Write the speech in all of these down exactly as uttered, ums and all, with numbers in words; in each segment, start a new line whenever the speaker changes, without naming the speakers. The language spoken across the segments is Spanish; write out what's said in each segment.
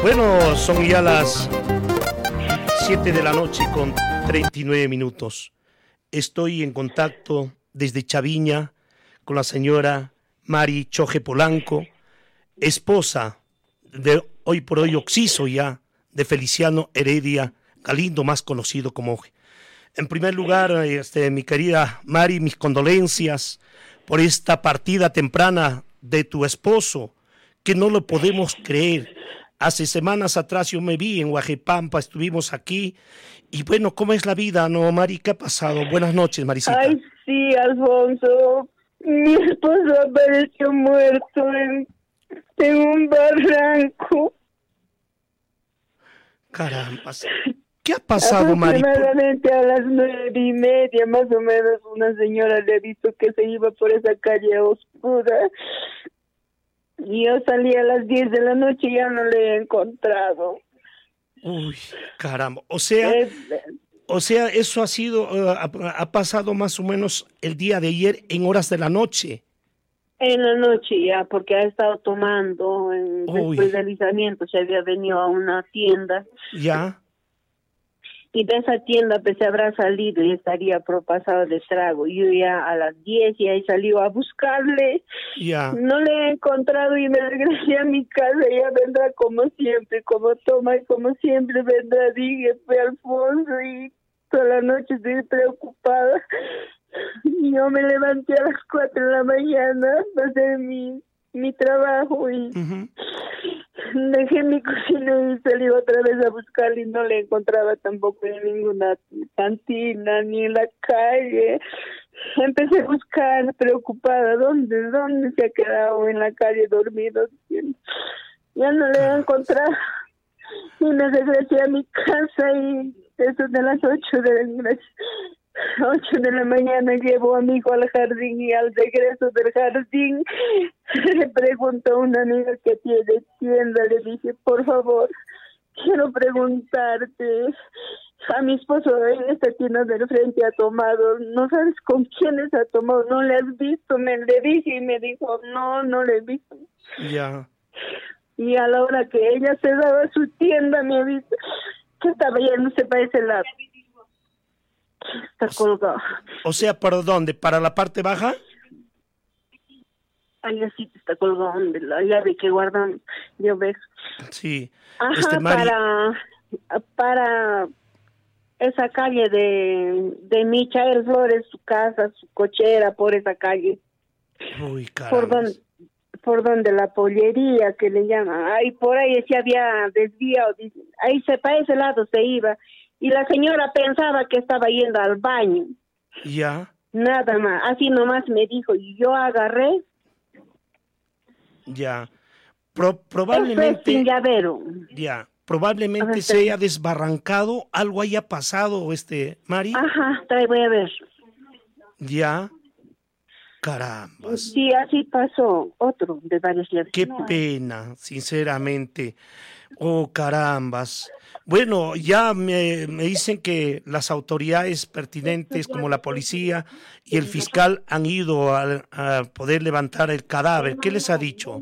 Bueno, son ya las siete de la noche con treinta y nueve minutos. Estoy en contacto desde Chaviña con la señora Mari Choje Polanco, esposa de hoy por hoy occiso ya de Feliciano Heredia Galindo, más conocido como Oje. En primer lugar, este, mi querida Mari, mis condolencias por esta partida temprana de tu esposo, que no lo podemos creer. Hace semanas atrás yo me vi en Huajipampa, estuvimos aquí, y bueno, ¿cómo es la vida, no, Mari? ¿Qué ha pasado? Buenas noches, Maricita.
Ay, sí, Alfonso, mi esposo apareció muerto en, en un barranco.
Caramba, ¿qué ha pasado, Mari?
Aproximadamente a las nueve y media, más o menos, una señora le ha visto que se iba por esa calle oscura. Y yo salí a las diez de la noche y ya no le he encontrado.
Uy, caramba. O sea,
Es,
o sea, eso ha sido, uh, ha, ha pasado más o menos el día de ayer en horas de la noche.
En la noche ya, porque ha estado tomando en, después del aislamiento, se había venido a una tienda.
Ya.
Y de esa tienda pues se habrá salido y estaría propasado de trago. Yo ya a las diez ya he salido a buscarle.
Ya.
No le he encontrado y me regresé a mi casa. Ella vendrá como siempre, como toma y como siempre vendrá. Dije, fue Alfonso y toda la noche estoy preocupada. Yo me levanté a las cuatro de la mañana para hacer mi, mi trabajo y uh-huh. dejé mi cocina y salí otra vez a buscarle y no le encontraba tampoco en ninguna cantina ni en la calle. Empecé a buscar preocupada, ¿dónde, dónde se ha quedado? En la calle dormido. Ya no le he encontrado. Y me regresé a mi casa y eso de las ocho de la ocho de la mañana llevo a mi hijo al jardín y al regreso del jardín le pregunto a una amiga que tiene tienda, le dije, por favor, quiero preguntarte, a mi esposo en esta tienda del frente ha tomado, no sabes con quiénes ha tomado, no le has visto, me le dije y me dijo, no, no le he visto.
Ya. Yeah.
Y a la hora que ella se daba a su tienda me ha visto que estaba yéndose para ese lado. Está colgado.
O sea, ¿para dónde? ¿Para la parte baja?
Ahí así está colgado de la llave que guardan, yo veo.
Sí.
Ajá,
este, Mari...
para, para esa calle de, de Michael Flores, su casa, su cochera, por esa calle.
Uy, caramba.
Por donde, por donde la pollería que le llaman. Ahí por ahí se había desviado, ahí se para ese lado se iba. Y la señora pensaba que estaba yendo al baño.
Ya.
Nada más, así nomás me dijo, y yo agarré.
Ya. Pro, probablemente.
Sin llavero.
Ya. Probablemente se haya desbarrancado, algo haya pasado, este, Mari.
Ajá, trae, voy a ver.
Ya. Caramba.
Sí, así pasó, otro de varias llaves.
Qué pena, sinceramente. Oh, carambas. Bueno, ya me, me dicen que las autoridades pertinentes como la policía y el fiscal han ido a, a poder levantar el cadáver. ¿Qué les ha dicho?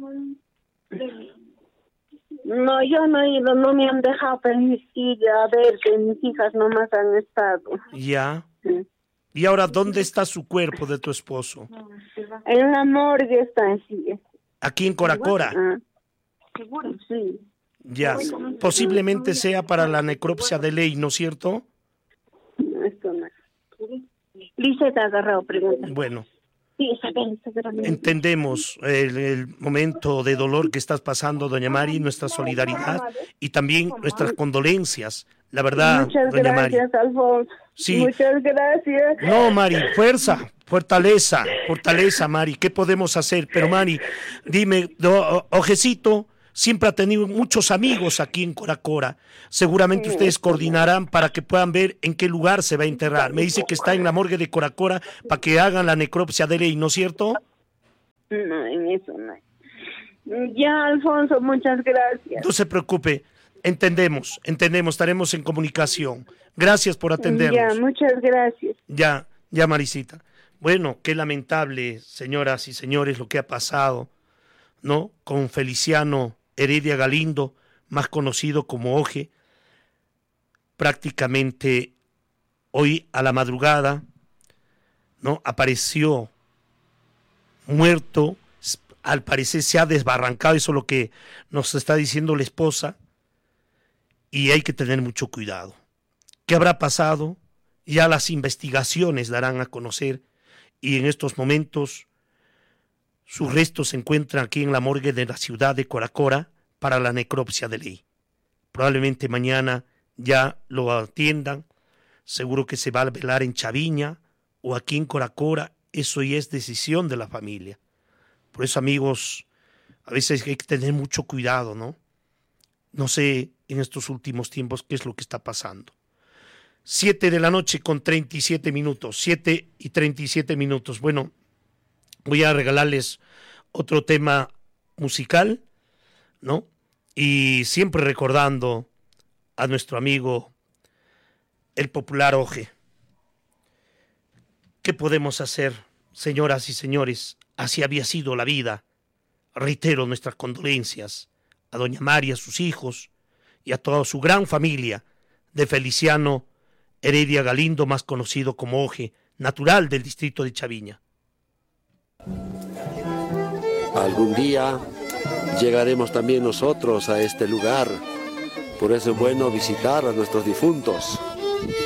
No, yo no he ido, no me han dejado permitir a ver que mis hijas nomás han estado.
Ya.
Sí.
¿Y ahora dónde está su cuerpo de tu esposo?
En la morgue está así.
¿Aquí en Coracora?
Ah, seguro, sí.
Ya, posiblemente sea para la necropsia de ley, ¿no es cierto?
No, esto no. Lisa te ha agarrado, pregunta.
Bueno,
sí, está bien, está bien.
Entendemos el, el momento de dolor que estás pasando, doña Mari, nuestra solidaridad y también nuestras condolencias. La verdad,
muchas
doña Mari.
Muchas gracias, Alfonso.
Sí.
Muchas gracias.
No, Mari, fuerza, fortaleza, fortaleza, Mari. ¿Qué podemos hacer? Pero, Mari, dime, do, Ojecito siempre ha tenido muchos amigos aquí en Coracora. Seguramente ustedes coordinarán para que puedan ver en qué lugar se va a enterrar. Me dice que está en la morgue de Coracora para que hagan la necropsia de ley, ¿no es cierto?
No, en eso no. Ya, Alfonso, muchas gracias.
No se preocupe, entendemos, entendemos, estaremos en comunicación. Gracias por atendernos.
Ya, muchas gracias.
Ya, ya, Maricita. Bueno, qué lamentable, señoras y señores, lo que ha pasado, ¿no? Con Feliciano Heredia Galindo, más conocido como Oje, prácticamente hoy a la madrugada, ¿no?, apareció muerto. Al parecer se ha desbarrancado, eso es lo que nos está diciendo la esposa, y hay que tener mucho cuidado. ¿Qué habrá pasado? Ya las investigaciones darán a conocer, y en estos momentos sus restos se encuentran aquí en la morgue de la ciudad de Coracora para la necropsia de ley. Probablemente mañana ya lo atiendan, seguro que se va a velar en Chaviña o aquí en Coracora, eso ya es decisión de la familia. Por eso, amigos, a veces hay que tener mucho cuidado, ¿no? No sé en estos últimos tiempos qué es lo que está pasando. Siete de la noche con treinta y siete minutos, siete y treinta y siete minutos. Bueno, voy a regalarles otro tema musical, ¿no? Y siempre recordando a nuestro amigo, el popular Oje. ¿Qué podemos hacer, señoras y señores? Así había sido la vida. Reitero nuestras condolencias a doña María, a sus hijos y a toda su gran familia de Feliciano Heredia Galindo, más conocido como Oje, natural del distrito de Chaviña.
Algún día llegaremos también nosotros a este lugar. Por eso es bueno visitar a nuestros difuntos.